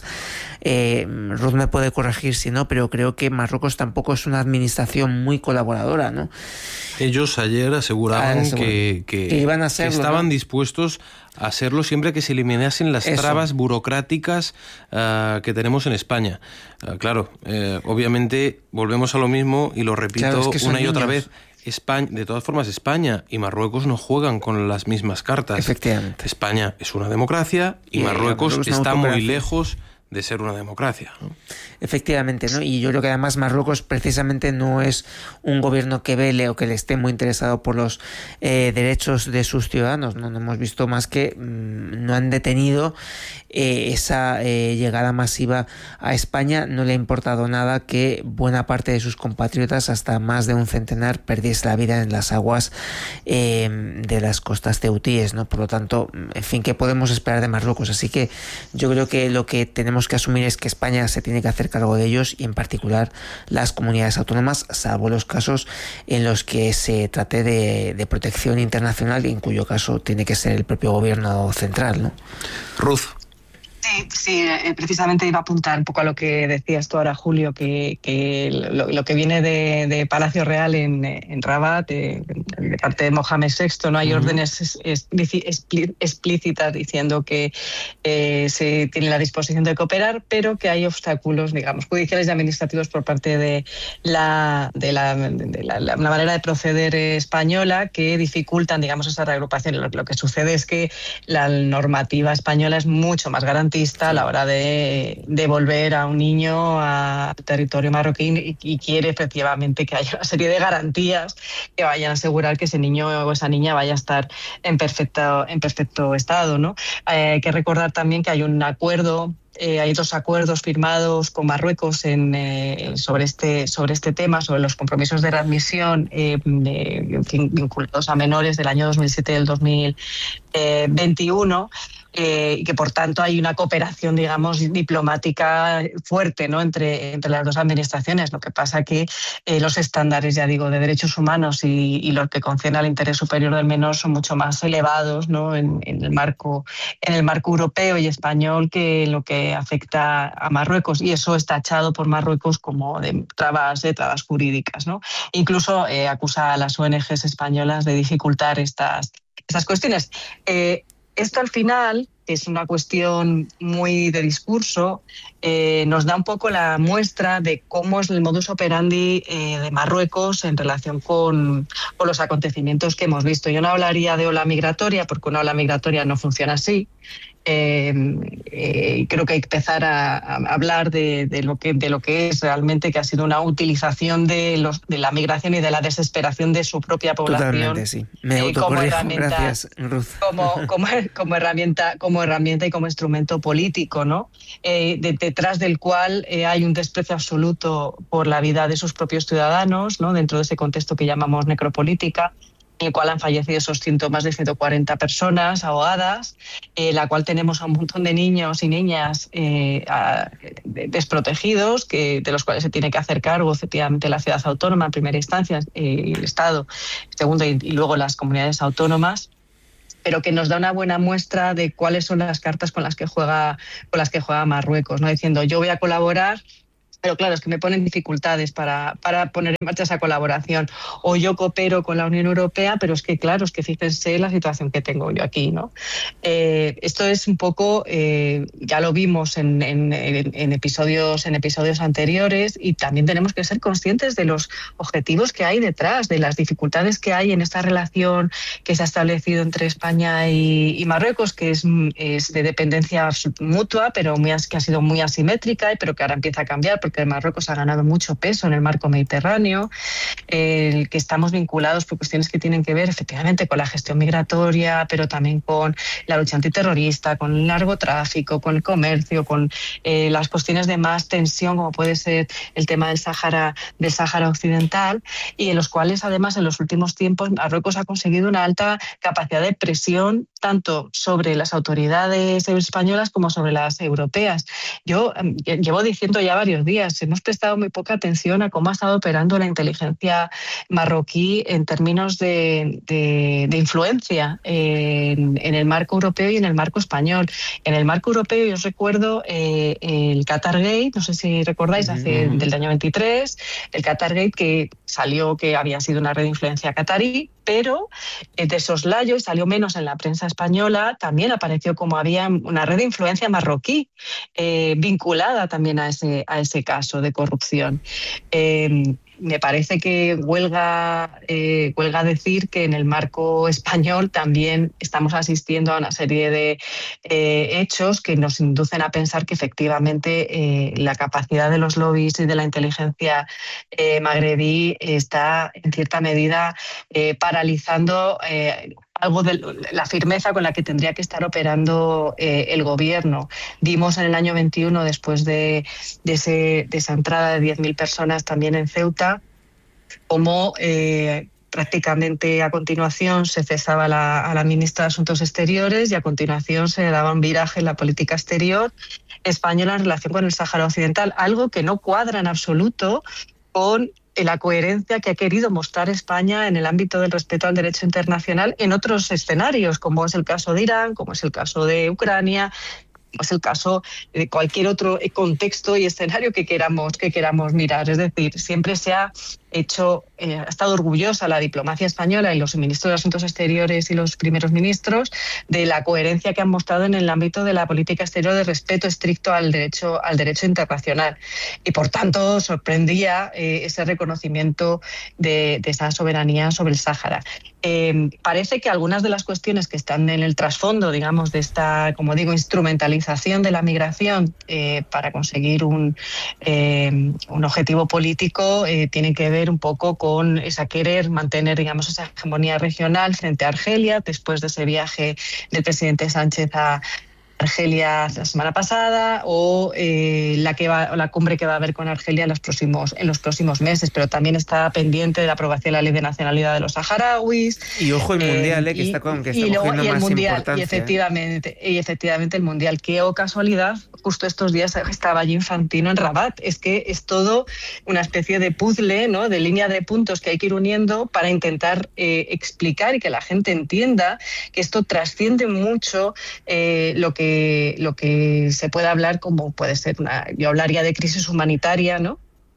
eh, Ruth me puede corregir si no, pero creo que Marruecos tampoco es una administración muy colaboradora, ¿no? Ellos ayer aseguraban ah, que, que, que, iban a hacerlo, que estaban ¿no? dispuestos a hacerlo siempre que se eliminasen las Eso. trabas burocráticas uh, que tenemos en España. Uh, claro, eh, obviamente volvemos a lo mismo y lo repito claro, es que una y niños. otra vez. España, de todas formas, España y Marruecos no juegan con las mismas cartas. Efectivamente. España es una democracia y, y Marruecos, Marruecos está muy lejos de ser una democracia, ¿no? Efectivamente, ¿no? Y yo creo que además Marruecos precisamente no es un gobierno que vele o que le esté muy interesado por los eh, derechos de sus ciudadanos, ¿no? No hemos visto más que mmm, no han detenido eh, esa eh, llegada masiva a España. No le ha importado nada que buena parte de sus compatriotas, hasta más de un centenar, perdiese la vida en las aguas eh, de las costas ceutíes, ¿no? Por lo tanto, en fin, ¿qué podemos esperar de Marruecos? Así que yo creo que lo que tenemos que asumir es que España se tiene que hacer cargo de ellos y en particular las comunidades autónomas, salvo los casos en los que se trate de, de protección internacional, en cuyo caso tiene que ser el propio gobierno central, ¿no? Ruth. Sí, sí, precisamente iba a apuntar un poco a lo que decías tú ahora, Julio, que, que lo, lo que viene de, de Palacio Real en, en Rabat, de, de parte de Mohamed sexto, no hay uh-huh. órdenes explícitas diciendo que eh, se tiene la disposición de cooperar, pero que hay obstáculos, digamos, judiciales y administrativos por parte de la, de la, de la, la, la manera de proceder española que dificultan, digamos, esa reagrupación. Lo, lo que sucede es que la normativa española es mucho más garantista a la hora de devolver a un niño al territorio marroquí y, y quiere efectivamente que haya una serie de garantías que vayan a asegurar que ese niño o esa niña vaya a estar en perfecto, en perfecto estado, ¿no? Eh, hay que recordar también que hay un acuerdo. Eh, hay dos acuerdos firmados con Marruecos en, eh, sobre, este, sobre este tema, sobre los compromisos de readmisión eh, de, vinculados a menores del año dos mil siete y del dos mil veintiuno. Eh, y que por tanto hay una cooperación, digamos, diplomática fuerte, ¿no? entre, entre las dos administraciones. Lo que pasa que eh, los estándares, ya digo, de derechos humanos y, y lo que concierne al interés superior del menor son mucho más elevados, ¿no? en, en, el marco, en el marco europeo y español que lo que afecta a Marruecos, y eso es tachado por Marruecos como de trabas, de trabas jurídicas, ¿no? Incluso eh, acusa a las O N Ges españolas de dificultar estas, estas cuestiones. Eh, Esto al final, que es una cuestión muy de discurso, eh, nos da un poco la muestra de cómo es el modus operandi eh, de Marruecos en relación con, con los acontecimientos que hemos visto. Yo no hablaría de ola migratoria, porque una ola migratoria no funciona así. Eh, eh, creo que hay que empezar a, a hablar de, de, lo que, de lo que es realmente, que ha sido una utilización de, los, de la migración y de la desesperación de su propia población. Totalmente, sí. Me eh, autocorrijo. como herramienta, Gracias, Ruth. Como, como, como, herramienta, como herramienta y como instrumento político, ¿no? Eh, de, detrás del cual eh, hay un desprecio absoluto por la vida de sus propios ciudadanos, ¿no? Dentro de ese contexto que llamamos necropolítica, en el cual han fallecido esos ciento, más de ciento cuarenta personas ahogadas, en eh, la cual tenemos a un montón de niños y niñas eh, a, desprotegidos, que, de los cuales se tiene que hacer cargo efectivamente la ciudad autónoma en primera instancia, eh, el Estado, segundo, y, y luego las comunidades autónomas, pero que nos da una buena muestra de cuáles son las cartas con las que juega, con las que juega Marruecos, ¿no? Diciendo, yo voy a colaborar, pero claro, es que me ponen dificultades para, para poner en marcha esa colaboración. O yo coopero con la Unión Europea, pero es que claro, es que fíjense la situación que tengo yo aquí, ¿no? Eh, esto es un poco, eh, ya lo vimos en, en, en, episodios, en episodios anteriores, y también tenemos que ser conscientes de los objetivos que hay detrás, de las dificultades que hay en esta relación que se ha establecido entre España y, y Marruecos, que es, es de dependencia mutua, pero muy, que ha sido muy asimétrica, pero que ahora empieza a cambiar, porque Marruecos ha ganado mucho peso en el marco mediterráneo, el que estamos vinculados por cuestiones que tienen que ver efectivamente con la gestión migratoria, pero también con la lucha antiterrorista, con el narcotráfico, con el comercio, con eh, las cuestiones de más tensión, como puede ser el tema del Sáhara, del Sáhara Occidental, y en los cuales además en los últimos tiempos Marruecos ha conseguido una alta capacidad de presión tanto sobre las autoridades españolas como sobre las europeas. Yo eh, llevo diciendo ya varios días, hemos prestado muy poca atención a cómo ha estado operando la inteligencia marroquí en términos de, de, de influencia en, en el marco europeo y en el marco español. En el marco europeo yo os recuerdo eh, el Qatargate, no sé si recordáis, hace, uh-huh. del año veintitrés, el Qatargate que salió que había sido una red de influencia qatarí, pero de soslayo, y salió menos en la prensa española, también apareció como había una red de influencia marroquí eh, vinculada también a ese, a ese caso de corrupción. Eh, me parece que huelga, eh, huelga decir que en el marco español también estamos asistiendo a una serie de eh, hechos que nos inducen a pensar que efectivamente eh, la capacidad de los lobbies y de la inteligencia eh, magrebí está en cierta medida eh, paralizando eh, algo de la firmeza con la que tendría que estar operando eh, el gobierno. Vimos en el año veintiuno, después de, de, ese, de esa entrada de diez mil personas también en Ceuta, como eh, prácticamente a continuación se cesaba la, a la ministra de Asuntos Exteriores y a continuación se daba un viraje en la política exterior española en relación con el Sáhara Occidental, algo que no cuadra en absoluto con la coherencia que ha querido mostrar España en el ámbito del respeto al derecho internacional en otros escenarios, como es el caso de Irán, como es el caso de Ucrania, como es el caso de cualquier otro contexto y escenario que queramos, que queramos mirar. Es decir, siempre se ha hecho, eh, ha estado orgullosa la diplomacia española y los ministros de Asuntos Exteriores y los primeros ministros de la coherencia que han mostrado en el ámbito de la política exterior de respeto estricto al derecho, al derecho internacional. Y por tanto sorprendía eh, ese reconocimiento de, de esa soberanía sobre el Sáhara. Eh, parece que algunas de las cuestiones que están en el trasfondo, digamos, de esta, como digo, instrumentalización de la migración eh, para conseguir un, eh, un objetivo político eh, tienen que ver un poco con esa querer mantener, digamos, esa hegemonía regional frente a Argelia, después de ese viaje del presidente Sánchez a Argelia la semana pasada, o eh, la que va, o la cumbre que va a haber con Argelia en los próximos en los próximos meses, pero también está pendiente de la aprobación de la ley de nacionalidad de los saharauis. Y ojo el mundial, eh, que y, está con que está y luego, cogiendo y el más mundial, importancia. Y efectivamente, y efectivamente el mundial. Qué o casualidad, justo estos días estaba allí Infantino en Rabat. Es que es todo una especie de puzzle, ¿no?, de línea de puntos que hay que ir uniendo para intentar eh, explicar y que la gente entienda que esto trasciende mucho eh, lo que lo que se puede hablar como puede ser una, yo hablaría de crisis humanitaria, ¿no?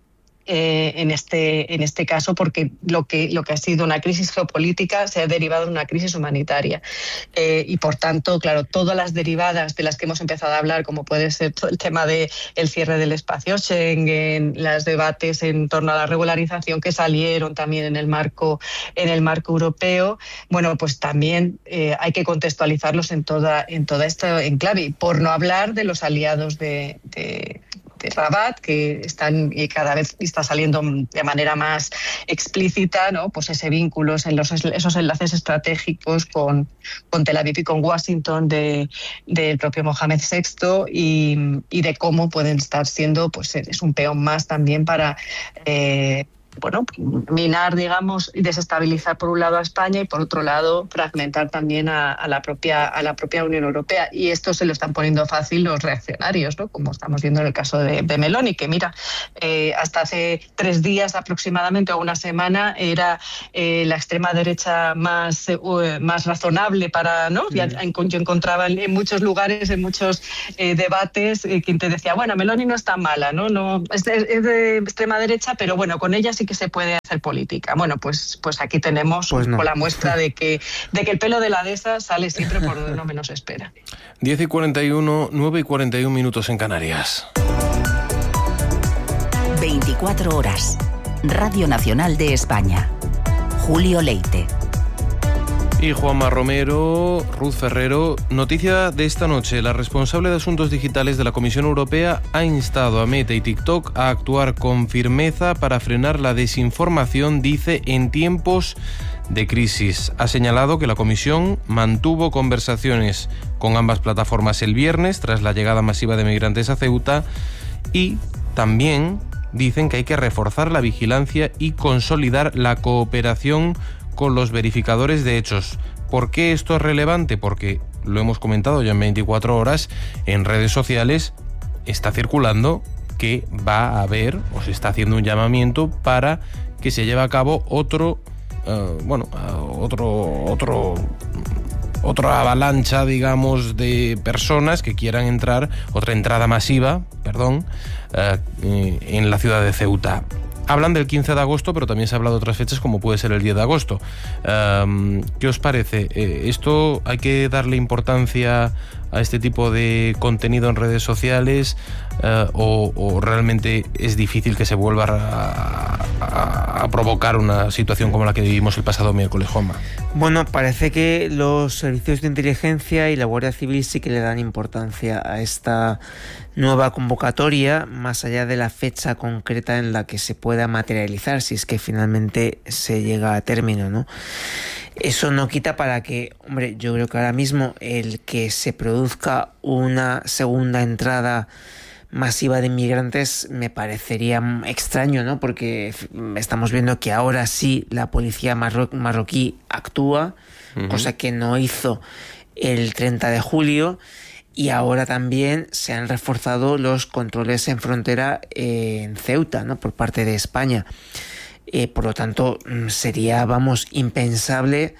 eh, en este en este caso, porque lo que lo que ha sido una crisis geopolítica se ha derivado en una crisis humanitaria eh, y por tanto, claro, todas las derivadas de las que hemos empezado a hablar, como puede ser todo el tema de el cierre del espacio Schengen, los debates en torno a la regularización que salieron también en el marco en el marco europeo, bueno, pues también eh, hay que contextualizarlos en toda en toda esta enclave, y por no hablar de los aliados de, de de Rabat, que están y cada vez está saliendo de manera más explícita, ¿no? Pues ese vínculo, en los, esos enlaces estratégicos con, con Tel Aviv y con Washington de, del propio Mohamed sexto y, y de cómo pueden estar siendo, pues es un peón más también para eh, bueno, minar, digamos, y desestabilizar por un lado a España y por otro lado fragmentar también a, a la propia a la propia Unión Europea. Y esto se lo están poniendo fácil los reaccionarios, ¿no? Como estamos viendo en el caso de, de Meloni, que mira, eh, hasta hace tres días aproximadamente o una semana era eh, la extrema derecha más, eh, más razonable para, ¿no? Ya, yo encontraba en muchos lugares, en muchos eh, debates, eh, quien te decía, bueno, Meloni no está mala, ¿no? no es, de, es de extrema derecha, pero bueno, con ella sí que se puede hacer política. Bueno, pues, pues aquí tenemos pues no. la muestra de que, de que el pelo de la dehesa sale siempre por donde no menos se espera. diez y cuarenta y uno, nueve y cuarenta y uno minutos en Canarias. veinticuatro horas. Radio Nacional de España. Julio Leite. Y Juanma Romero, Ruth Ferrero. Noticia de esta noche. La responsable de Asuntos Digitales de la Comisión Europea ha instado a Meta y TikTok a actuar con firmeza para frenar la desinformación, dice, en tiempos de crisis. Ha señalado que la Comisión mantuvo conversaciones con ambas plataformas el viernes tras la llegada masiva de migrantes a Ceuta y también dicen que hay que reforzar la vigilancia y consolidar la cooperación con los verificadores de hechos. ¿Por qué esto es relevante? Porque lo hemos comentado ya en veinticuatro horas, en redes sociales está circulando que va a haber, o se está haciendo un llamamiento para que se lleve a cabo otro, uh, bueno, uh, otro, otro, otra avalancha, digamos, de personas que quieran entrar, otra entrada masiva, perdón, uh, en la ciudad de Ceuta. Hablan del quince de agosto, pero también se ha hablado de otras fechas como puede ser el diez de agosto. Um, ¿Qué os parece? Eh, ¿Esto hay que darle importancia a este tipo de contenido en redes sociales uh, o, o realmente es difícil que se vuelva a, a, a provocar una situación como la que vivimos el pasado miércoles, Juanma? Bueno, parece que los servicios de inteligencia y la Guardia Civil sí que le dan importancia a esta nueva convocatoria, más allá de la fecha concreta en la que se pueda materializar, si es que finalmente se llega a término, ¿no? Eso no quita para que, hombre, yo creo que ahora mismo el que se produzca una segunda entrada masiva de inmigrantes me parecería extraño, ¿no? Porque estamos viendo que ahora sí la policía marro- marroquí actúa, uh-huh. cosa que no hizo el treinta de julio, y ahora también se han reforzado los controles en frontera eh, en Ceuta, ¿no? Por parte de España. Eh, por lo tanto, sería, vamos, impensable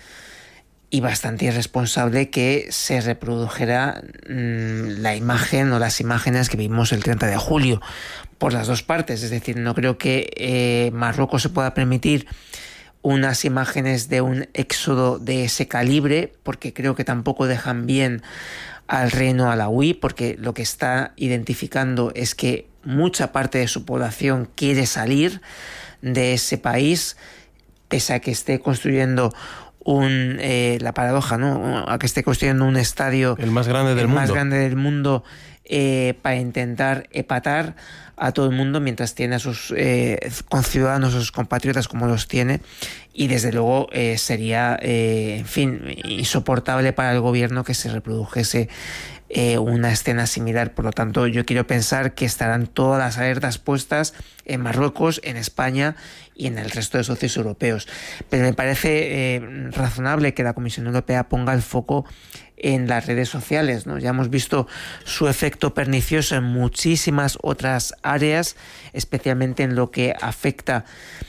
y bastante irresponsable que se reprodujera mmm, la imagen o las imágenes que vimos el treinta de julio por las dos partes. Es decir, no creo que eh, Marruecos se pueda permitir unas imágenes de un éxodo de ese calibre, porque creo que tampoco dejan bien al reino alauí, porque lo que está identificando es que mucha parte de su población quiere salir de ese país, pese a que esté construyendo un eh, la paradoja, ¿no? A que esté construyendo un estadio el más grande del el mundo, más grande del mundo eh, para intentar epatar a todo el mundo, mientras tiene a sus eh, conciudadanos, a sus compatriotas como los tiene, y desde luego eh, sería, eh, en fin, insoportable para el gobierno que se reprodujese eh, una escena similar. Por lo tanto, yo quiero pensar que estarán todas las alertas puestas en Marruecos, en España y en el resto de socios europeos. Pero me parece eh, razonable que la Comisión Europea ponga el foco en las redes sociales, ¿no? Ya hemos visto su efecto pernicioso en muchísimas otras áreas, especialmente en lo que afecta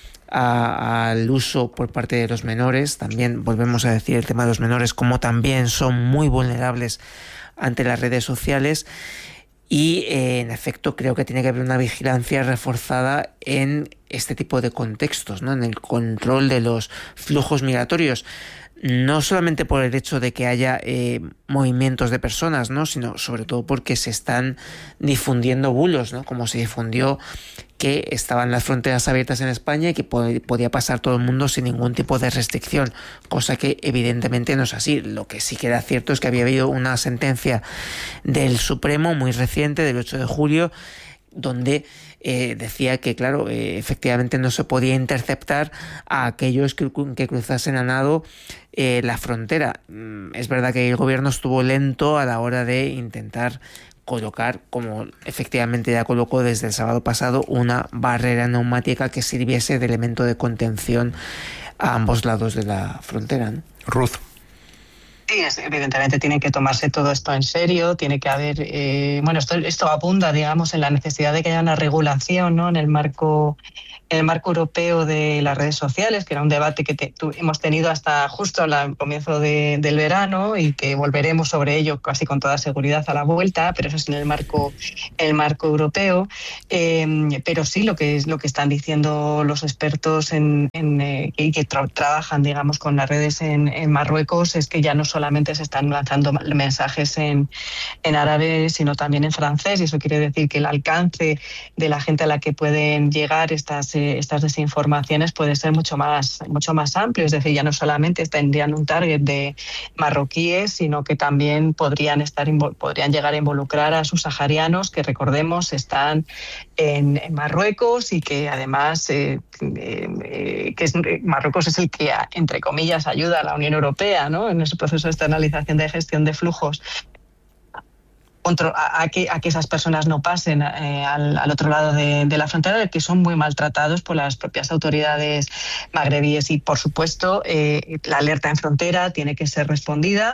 a, al uso por parte de los menores. También volvemos a decir el tema de los menores, como también son muy vulnerables ante las redes sociales. Y eh, en efecto creo que tiene que haber una vigilancia reforzada en este tipo de contextos, ¿no? En el control de los flujos migratorios. No solamente por el hecho de que haya eh, movimientos de personas, ¿no? Sino sobre todo porque se están difundiendo bulos, ¿no? Como se difundió que estaban las fronteras abiertas en España y que pod- podía pasar todo el mundo sin ningún tipo de restricción, cosa que evidentemente no es así. Lo que sí queda cierto es que había habido una sentencia del Supremo muy reciente, del ocho de julio, donde eh, decía que, claro, eh, efectivamente no se podía interceptar a aquellos que, que cruzasen a nado eh, la frontera. Es verdad que el gobierno estuvo lento a la hora de intentar colocar, como efectivamente ya colocó desde el sábado pasado, una barrera neumática que sirviese de elemento de contención a ambos lados de la frontera, ¿no? Ruth. Sí, es, evidentemente tiene que tomarse todo esto en serio, tiene que haber, eh, bueno, esto, esto abunda, digamos, en la necesidad de que haya una regulación, ¿no? En el marco, en el marco europeo de las redes sociales, que era un debate que te, tu, hemos tenido hasta justo al comienzo de, del verano y que volveremos sobre ello casi con toda seguridad a la vuelta, pero eso es en el marco, el marco europeo. Eh, pero sí, lo que es lo que están diciendo los expertos en, en eh, que, que tra- trabajan, digamos, con las redes en, en Marruecos es que ya no solamente se están lanzando mensajes en, en árabe, sino también en francés, y eso quiere decir que el alcance de la gente a la que pueden llegar estas, eh, estas desinformaciones puede ser mucho más, mucho más amplio. Es decir, ya no solamente tendrían un target de marroquíes, sino que también podrían, estar, podrían llegar a involucrar a subsaharianos que, recordemos, están en, en Marruecos y que además eh, eh, que es, Marruecos es el que, entre comillas, ayuda a la Unión Europea, ¿no? En ese proceso de externalización de gestión de flujos, a, a, que, a que esas personas no pasen eh, al, al otro lado de, de la frontera, que son muy maltratados por las propias autoridades magrebíes. Y, por supuesto, eh, la alerta en frontera tiene que ser respondida.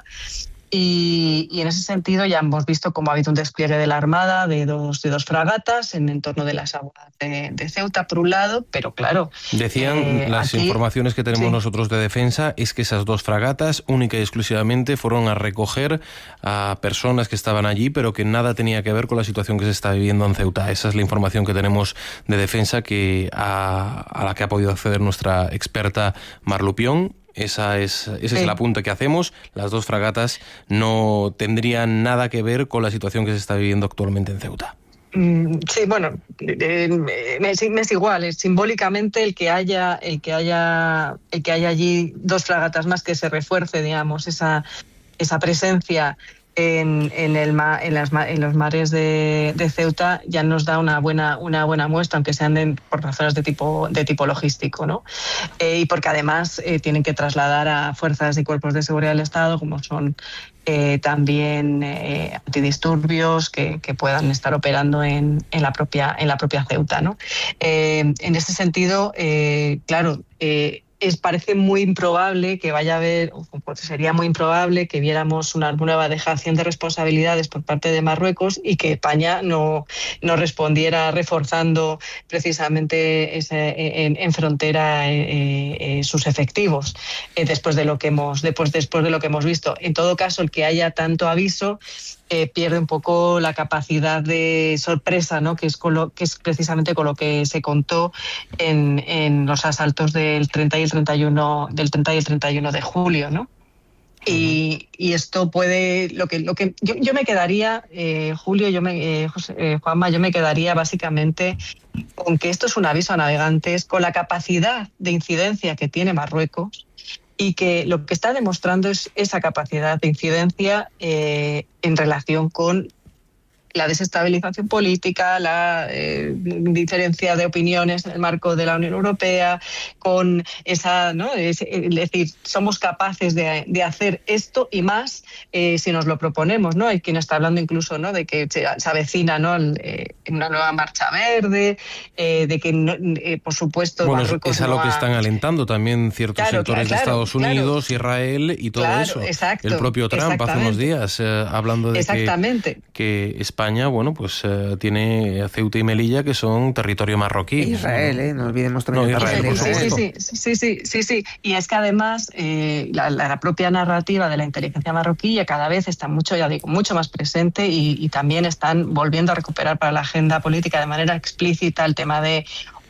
Y, y en ese sentido ya hemos visto cómo ha habido un despliegue de la Armada de dos, de dos fragatas en entorno de las aguas de, de Ceuta, por un lado, pero claro... Decían eh, las aquí, informaciones que tenemos sí. nosotros de defensa es que esas dos fragatas única y exclusivamente fueron a recoger a personas que estaban allí, pero que nada tenía que ver con la situación que se está viviendo en Ceuta. Esa es la información que tenemos de defensa que a, a la que ha podido acceder nuestra experta Marlupión. Esa es, ese sí. es el apunte que hacemos. Las dos fragatas no tendrían nada que ver con la situación que se está viviendo actualmente en Ceuta. Sí, bueno, eh, me, me es igual. Es simbólicamente el que haya, el que haya, el que haya allí dos fragatas más, que se refuerce, digamos, esa, esa presencia en, en, el, en, las, en los mares de, de Ceuta, ya nos da una buena, una buena muestra, aunque sean de, por razones de tipo, de tipo logístico, ¿no? Eh, y porque además eh, tienen que trasladar a fuerzas y cuerpos de seguridad del Estado, como son eh, también eh, antidisturbios que, que puedan estar operando en, en, la, propia, en la propia Ceuta, ¿no? Eh, en ese sentido, eh, claro, eh, Es, parece muy improbable que vaya a haber, pues sería muy improbable que viéramos una nueva dejación de responsabilidades por parte de Marruecos y que España no, no respondiera reforzando precisamente ese, en, en frontera eh, eh, sus efectivos eh, después de lo que hemos después, después de lo que hemos visto. En todo caso, el que haya tanto aviso Eh, pierde un poco la capacidad de sorpresa, ¿no? Que es, con lo, que es precisamente con lo que se contó en, en los asaltos del treinta y el treinta y uno del treinta y el treinta y uno de julio, ¿no? Y, y esto puede, lo que, lo que yo, yo me quedaría, eh, Julio, yo me, eh, José, eh, Juanma, yo me quedaría básicamente con que esto es un aviso a navegantes, con la capacidad de incidencia que tiene Marruecos, y que lo que está demostrando es esa capacidad de incidencia eh, en relación con la desestabilización política, la eh, diferencia de opiniones en el marco de la Unión Europea, con esa, ¿no? Es, es decir, somos capaces de, de hacer esto y más eh, si nos lo proponemos, ¿no? Hay quien está hablando incluso, ¿no?, de que se, se avecina, ¿no?, el, eh, una nueva marcha verde, eh, de que, no, eh, por supuesto, bueno, Marruecos es a lo no que ha... están alentando también ciertos claro, sectores claro, de Estados Unidos, claro, Israel y todo claro, eso. Exacto, el propio Trump hace unos días eh, hablando de que, que España España, bueno, pues eh, tiene Ceuta y Melilla, que son territorio marroquí. Israel, ¿eh? No olvidemos también no, Israel, por sí, supuesto. sí, sí, sí, sí, sí, sí. Y es que además eh, la, la propia narrativa de la inteligencia marroquí ya cada vez está mucho, ya digo, mucho más presente y, y también están volviendo a recuperar para la agenda política de manera explícita el tema de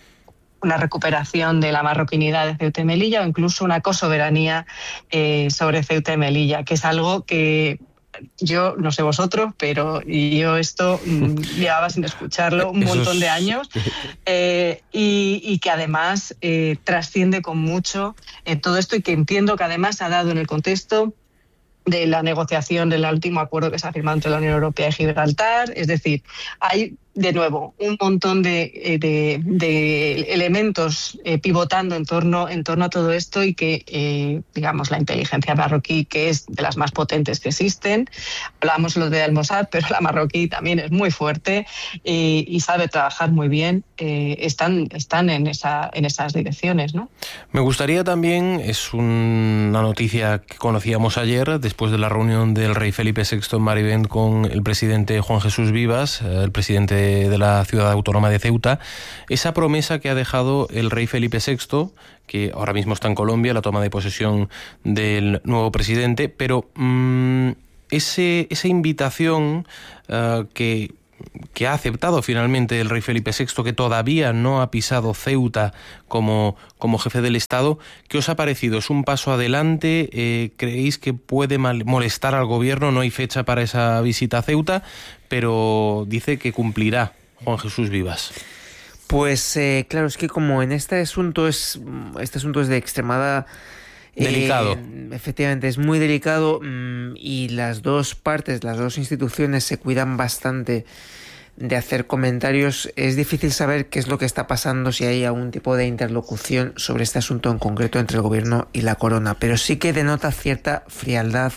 una recuperación de la marroquinidad de Ceuta y Melilla o incluso una cosoberanía eh, sobre Ceuta y Melilla, que es algo que yo, no sé vosotros, pero yo esto mmm, llevaba sin escucharlo un montón de años eh, y, y que además eh, trasciende con mucho eh, todo esto y que entiendo que además ha dado en el contexto de la negociación del último acuerdo que se ha firmado entre la Unión Europea y Gibraltar. Es decir, hay de nuevo un montón de, de, de elementos eh, pivotando en torno, en torno a todo esto y que, eh, digamos, la inteligencia marroquí, que es de las más potentes que existen, hablamos lo de Al-Mossad, pero la marroquí también es muy fuerte eh, y sabe trabajar muy bien, eh, están, están en, esa, en esas direcciones, ¿no? Me gustaría también, es una noticia que conocíamos ayer, después de la reunión del rey Felipe sexto en Marivent con el presidente Juan Jesús Vivas, el presidente de la ciudad autónoma de Ceuta, esa promesa que ha dejado el rey Felipe sexto, que ahora mismo está en Colombia, la toma de posesión del nuevo presidente, pero mmm, ese, esa invitación uh, que... que ha aceptado finalmente el rey Felipe sexto, que todavía no ha pisado Ceuta como, como jefe del Estado, ¿qué os ha parecido? ¿Es un paso adelante? Eh, ¿Creéis que puede mal, molestar al gobierno? No hay fecha para esa visita a Ceuta, pero dice que cumplirá Juan Jesús Vivas. Pues eh, claro, es que como en este asunto es este asunto es de extremada... Delicado. Eh, efectivamente, es muy delicado mmm, y las dos partes, las dos instituciones se cuidan bastante de hacer comentarios. Es difícil saber qué es lo que está pasando, si hay algún tipo de interlocución sobre este asunto en concreto entre el gobierno y la corona, pero sí que denota cierta frialdad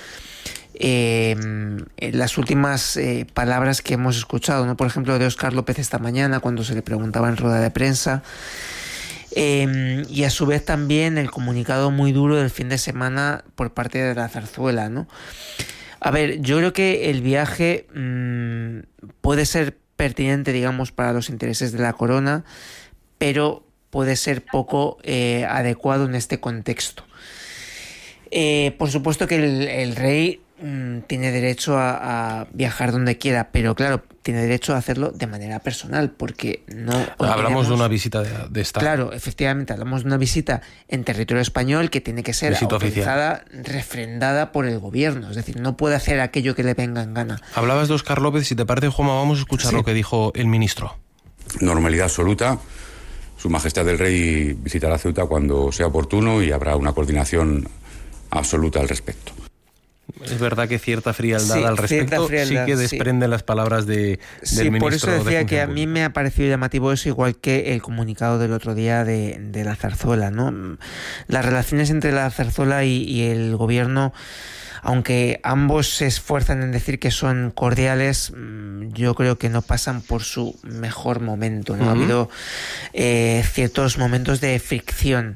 eh, en las últimas eh, palabras que hemos escuchado, ¿no? Por ejemplo, de Óscar López esta mañana, cuando se le preguntaba en rueda de prensa. Eh, y a su vez también el comunicado muy duro del fin de semana por parte de la Zarzuela, ¿no? A ver, yo creo que el viaje mmm, puede ser pertinente, digamos, para los intereses de la corona, pero puede ser poco eh, adecuado en este contexto. Eh, por supuesto que el, el rey mmm, tiene derecho a, a viajar donde quiera, pero claro, tiene derecho a hacerlo de manera personal, porque no... Hablamos de una visita de, de Estado. Claro, efectivamente, hablamos de una visita en territorio español que tiene que ser visita autorizada, oficial, refrendada por el gobierno, es decir, no puede hacer aquello que le venga en gana. Hablabas de Óscar López, si te parece, Juanma, vamos a escuchar sí. lo que dijo el ministro. Normalidad absoluta. Su Majestad el Rey visitará Ceuta cuando sea oportuno y habrá una coordinación absoluta al respecto. Es verdad que cierta frialdad sí, al respecto frialdad, sí que desprenden sí. las palabras de, del sí, ministro. Por eso decía de que a mí me ha parecido llamativo eso, igual que el comunicado del otro día de, de la Zarzuela, ¿no? Las relaciones entre la Zarzuela y, y el gobierno, aunque ambos se esfuerzan en decir que son cordiales, yo creo que no pasan por su mejor momento, ¿no? Uh-huh. Ha habido eh, ciertos momentos de fricción.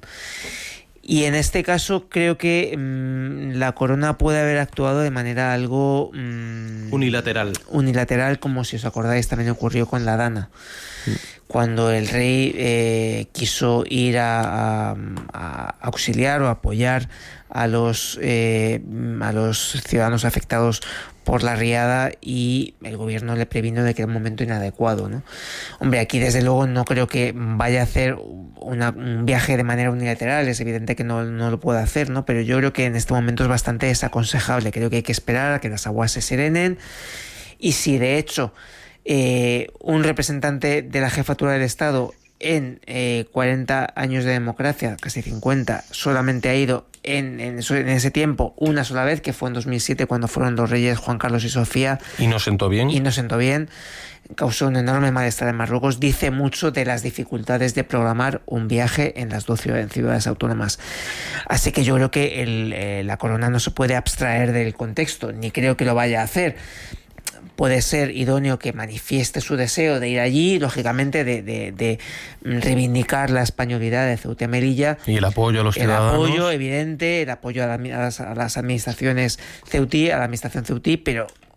Y en este caso creo que mmm, la corona puede haber actuado de manera algo... Mmm, unilateral. Unilateral, como si os acordáis también ocurrió con la Dana. Mm. Cuando el rey eh, quiso ir a, a, a auxiliar o apoyar a los, eh, a los ciudadanos afectados por la riada y el gobierno le previno de que era un momento inadecuado, ¿no? Hombre, aquí desde luego no creo que vaya a hacer una, un viaje de manera unilateral, es evidente que no, no lo puede hacer, ¿no? Pero yo creo que en este momento es bastante desaconsejable, creo que hay que esperar a que las aguas se serenen y si de hecho eh, un representante de la jefatura del Estado en eh, cuarenta años de democracia, casi cincuenta, solamente ha ido en, en, eso, en ese tiempo una sola vez, que fue en dos mil siete cuando fueron los reyes Juan Carlos y Sofía. Y no sentó bien. Y no sentó bien. Causó un enorme malestar en Marruecos. Dice mucho de las dificultades de programar un viaje en las dos ciudades, ciudades autónomas. Así que yo creo que el, eh, la corona no se puede abstraer del contexto, ni creo que lo vaya a hacer. Puede ser idóneo que manifieste su deseo de ir allí, lógicamente de, de, de reivindicar la españolidad de Ceuta y Melilla. Y el apoyo a los ciudadanos. El apoyo evidente, el apoyo a, la, a, las, a las administraciones ceutí, a la administración ceutí, pero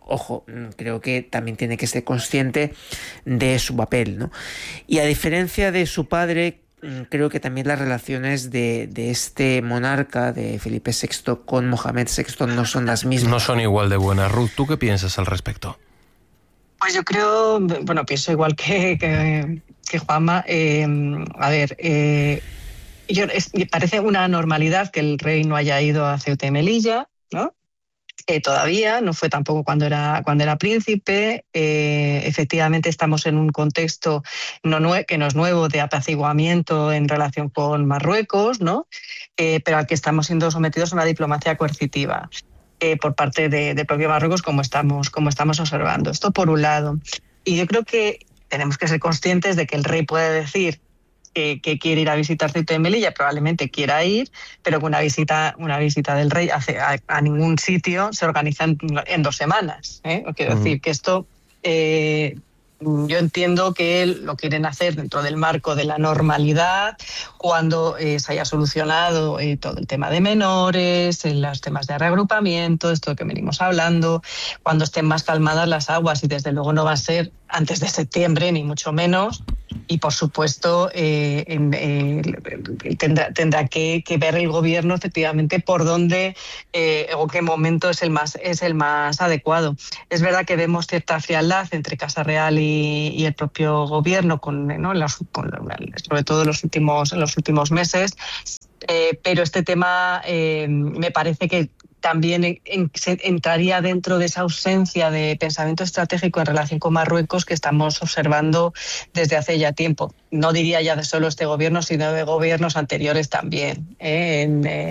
ojo, creo que también tiene que ser consciente de su papel, ¿no? Y a diferencia de su padre, creo que también las relaciones de, de este monarca, de Felipe sexto, con Mohamed sexto no son las mismas. No son igual de buenas. Ruth, ¿tú qué piensas al respecto? Pues yo creo, bueno, pienso igual que, que, que Juanma. Eh, a ver, eh, yo, es, me parece una normalidad que el rey no haya ido a Ceuta y Melilla, ¿no? Eh, todavía, no fue tampoco cuando era, cuando era príncipe. Eh, efectivamente estamos en un contexto no nue- que no es nuevo, de apaciguamiento en relación con Marruecos, ¿no? Eh, pero al que estamos siendo sometidos a una diplomacia coercitiva eh, por parte de, de propio Marruecos, como estamos, como estamos observando. Esto por un lado. Y yo creo que tenemos que ser conscientes de que el rey puede decir Que, que quiere ir a visitar Ceuta y Melilla, probablemente quiera ir, pero que una visita, una visita del rey a, a, a ningún sitio se organiza en, en dos semanas. ¿eh? Quiero uh-huh. decir que esto, eh, yo entiendo que lo quieren hacer dentro del marco de la normalidad, cuando eh, se haya solucionado eh, todo el tema de menores, eh, los temas de reagrupamiento, esto que venimos hablando, cuando estén más calmadas las aguas, y desde luego no va a ser antes de septiembre, ni mucho menos. Y, por supuesto, eh, eh, tendrá, tendrá que, que ver el gobierno efectivamente por dónde eh, o qué momento es el más es el más adecuado. Es verdad que vemos cierta frialdad entre Casa Real y, y el propio gobierno, con, ¿no? los, con, sobre todo en los últimos, en los últimos meses, eh, pero este tema eh, me parece que también en, en, se entraría dentro de esa ausencia de pensamiento estratégico en relación con Marruecos que estamos observando desde hace ya tiempo. No diría ya de solo este gobierno, sino de gobiernos anteriores también. ¿eh? En, eh,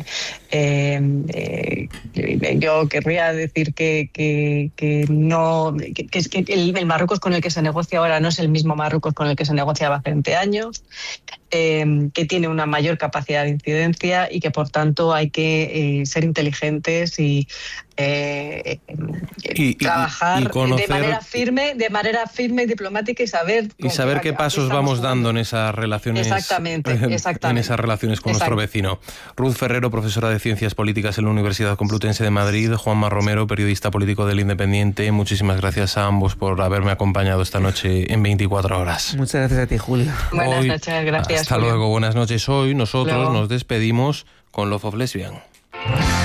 eh, eh, yo querría decir que, que, que no que, que es que el, el Marruecos con el que se negocia ahora no es el mismo Marruecos con el que se negociaba hace veinte años. Eh, que tiene una mayor capacidad de incidencia y que por tanto hay que eh, ser inteligentes y, eh, y trabajar y, y conocer, de manera firme, de manera firme y diplomática y saber y saber qué pasos vamos dando en esas relaciones. Exactamente, exactamente. En esas relaciones con Exacto. nuestro vecino. Ruth Ferrero, profesora de Ciencias Políticas en la Universidad Complutense de Madrid. Juanma Romero, periodista político del Independiente. Muchísimas gracias a ambos por haberme acompañado esta noche en veinticuatro horas. Muchas gracias a ti, Julio. Buenas Hoy, noches, gracias. Hasta Julio. luego, buenas noches. Hoy nosotros luego. nos despedimos con Love of Lesbian.